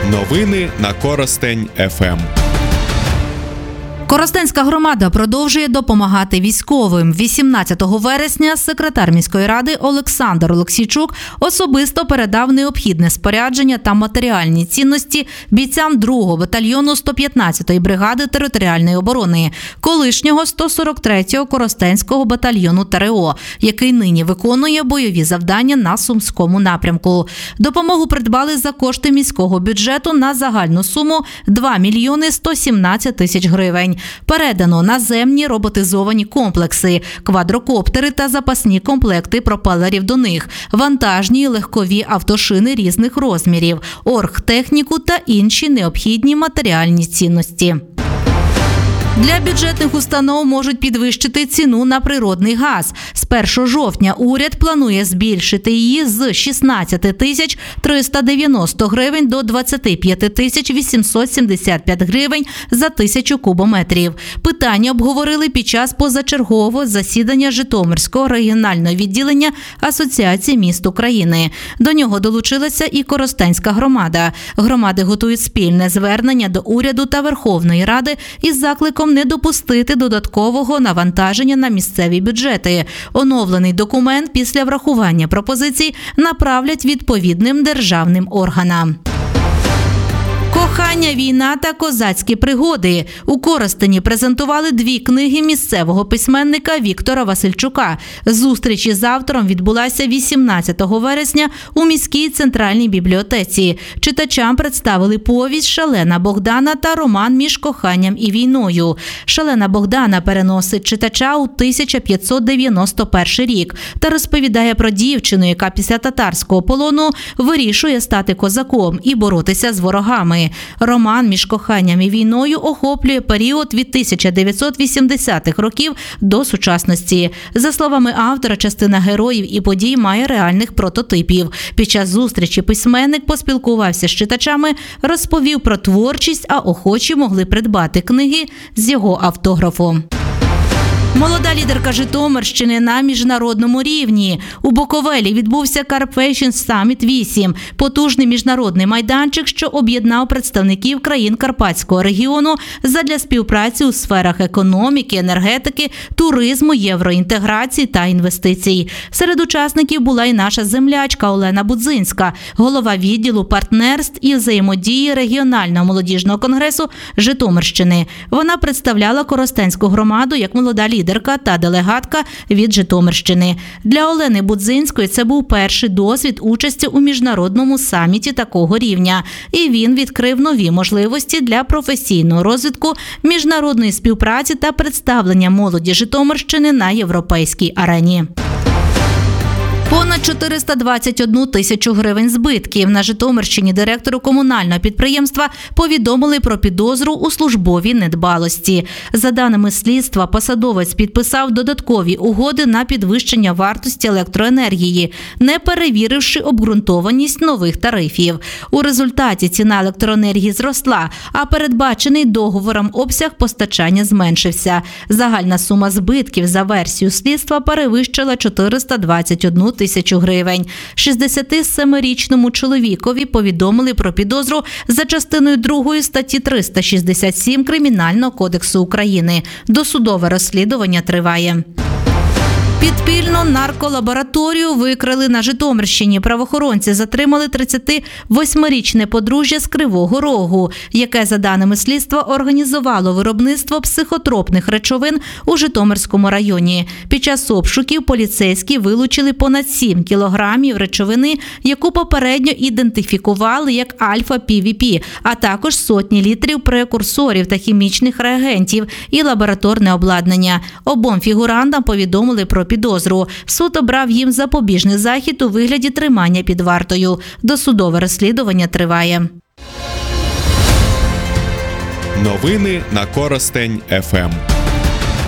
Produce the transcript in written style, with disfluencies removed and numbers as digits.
Новини на Коростень ФМ. Коростенська громада продовжує допомагати військовим. 18 вересня секретар міської ради Олександр Олексійчук особисто передав необхідне спорядження та матеріальні цінності бійцям 2-го батальйону 115-ї бригади територіальної оборони, колишнього 143-го Коростенського батальйону ТРО, який нині виконує бойові завдання на Сумському напрямку. Допомогу придбали за кошти міського бюджету на загальну суму 2 мільйони 117 тисяч гривень. Передано наземні роботизовані комплекси, квадрокоптери та запасні комплекти пропелерів до них, вантажні і легкові автошини різних розмірів, оргтехніку та інші необхідні матеріальні цінності. Для бюджетних установ можуть підвищити ціну на природний газ. З 1 жовтня уряд планує збільшити її з 16 тисяч 390 гривень до 25 тисяч 875 гривень за 1000 кубометрів. Питання обговорили під час позачергового засідання Житомирського регіонального відділення Асоціації міст України. До нього долучилася і Коростенська громада. Громади готують спільне звернення до уряду та Верховної Ради із закликом не допустити додаткового навантаження на місцеві бюджети. Оновлений документ після врахування пропозицій направлять відповідним державним органам. Кохання, війна та козацькі пригоди. У Коростені презентували 2 книги місцевого письменника Віктора Васильчука. Зустріч із автором відбулася 18 вересня у міській центральній бібліотеці. Читачам представили повість «Шалена Богдана» та роман «Між коханням і війною». «Шалена Богдана» переносить читача у 1591 рік та розповідає про дівчину, яка після татарського полону вирішує стати козаком і боротися з ворогами. Роман «Між коханням і війною» охоплює період від 1980-х років до сучасності. За словами автора, частина героїв і подій має реальних прототипів. Під час зустрічі письменник поспілкувався з читачами, розповів про творчість, а охочі могли придбати книги з його автографом. Молода лідерка Житомирщини на міжнародному рівні. У Буковелі відбувся Carpation Summit 8 – потужний міжнародний майданчик, що об'єднав представників країн Карпатського регіону задля співпраці у сферах економіки, енергетики, туризму, євроінтеграції та інвестицій. Серед учасників була і наша землячка Олена Будзинська, голова відділу партнерств і взаємодії регіонального молодіжного конгресу Житомирщини. Вона представляла Коростенську громаду як молода лідерка та делегатка від Житомирщини. Для Олени Будзинської це був перший досвід участі у міжнародному саміті такого рівня. І він відкрив нові можливості для професійного розвитку, міжнародної співпраці та представлення молоді Житомирщини на європейській арені. Понад 421 тисячу гривень збитків. На Житомирщині директору комунального підприємства повідомили про підозру у службовій недбалості. За даними слідства, посадовець підписав додаткові угоди на підвищення вартості електроенергії, не перевіривши обґрунтованість нових тарифів. У результаті ціна електроенергії зросла, а передбачений договором обсяг постачання зменшився. Загальна сума збитків за версією слідства перевищила 421 тисячу гривень. 67-річному чоловікові повідомили про підозру за частиною 2 статті 367 Кримінального кодексу України. Досудове розслідування триває. Підпільну нарколабораторію викрили на Житомирщині. Правоохоронці затримали 38-річне подружжя з Кривого Рогу, яке, за даними слідства, організувало виробництво психотропних речовин у Житомирському районі. Під час обшуків поліцейські вилучили понад 7 кілограмів речовини, яку попередньо ідентифікували як альфа-ПВП, а також сотні літрів прекурсорів та хімічних реагентів і лабораторне обладнання. Обом фігурантам повідомили про підозру. Суд обрав їм запобіжний захід у вигляді тримання під вартою. Досудове розслідування триває. Новини на Коростень ФМ.